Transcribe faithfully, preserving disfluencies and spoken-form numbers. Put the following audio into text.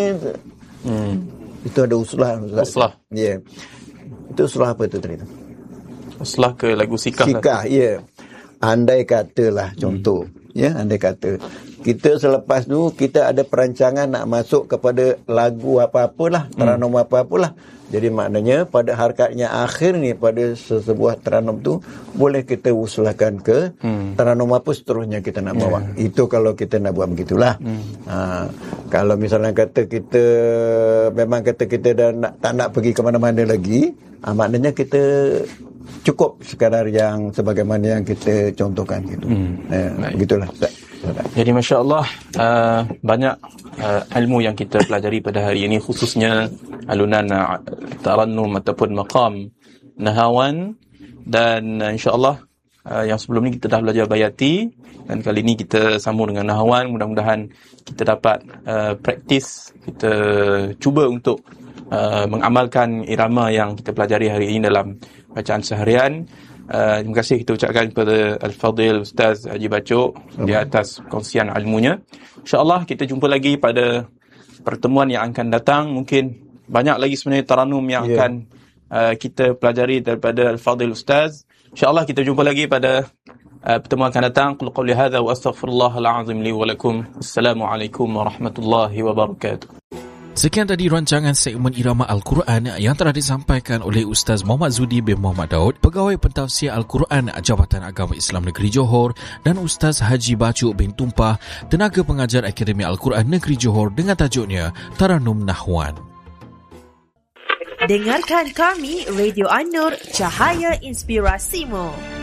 Hmm. Itu ada uslah. Uslah. Ya. Yeah. Itu uslah apa tu tadi? Uslah ke lagu sikah. Sikah, ya. Yeah. Andai katalah contoh. Hmm. Ya, andai kata kita selepas tu kita ada perancangan nak masuk kepada lagu apa-apalah, teranum hmm. apa-apalah. Jadi maknanya pada harkatnya akhir ni, pada sebuah teranum tu boleh kita usulkan ke hmm. teranum apa seterusnya kita nak bawa. Yeah. Itu kalau kita nak buat begitulah. Hmm. Ha, kalau misalnya kata kita memang kata kita dah nak, tak nak pergi ke mana-mana lagi, ha, maknanya kita cukup sekadar yang sebagaimana yang kita contohkan gitu. Hmm. Eh, begitulah. Jadi masya-Allah uh, banyak uh, ilmu yang kita pelajari pada hari ini, khususnya alunan uh, tarannum ataupun maqam nahawan, dan uh, insya-Allah uh, yang sebelum ni kita dah belajar bayati, dan kali ini kita sambung dengan nahawan. Mudah-mudahan kita dapat uh, praktis, kita cuba untuk uh, mengamalkan irama yang kita pelajari hari ini dalam bacaan seharian. Uh, terima kasih kita ucapkan kepada Al-Fadhil Ustaz Haji Bacok di atas kongsian ilmunya. InsyaAllah kita jumpa lagi pada pertemuan yang akan datang. Mungkin banyak lagi sebenarnya taranum yang yeah. akan uh, kita pelajari daripada Al-Fadhil Ustaz. InsyaAllah kita jumpa lagi pada uh, pertemuan akan datang. Qul qawli hadha wa astaghfirullahal azim li wa lakum. Assalamualaikum warahmatullahi wabarakatuh. Sekian tadi rancangan segmen Irama Al-Quran yang telah disampaikan oleh Ustaz Muhammad Zudi bin Muhammad Daud, Pegawai Pentafsir Al-Quran Jabatan Agama Islam Negeri Johor, dan Ustaz Haji Bacok bin Tumpah, Tenaga Pengajar Akademi Al-Quran Negeri Johor, dengan tajuknya Taranum Nahwan. Dengarkan kami, Radio An-Nur, Cahaya Inspirasimu.